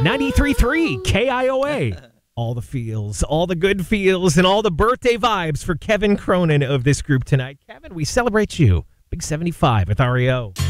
93.3 KIOA. All the feels, all the good feels, and all the birthday vibes for Kevin Cronin of this group tonight. Kevin, we celebrate you. Big 75 with REO.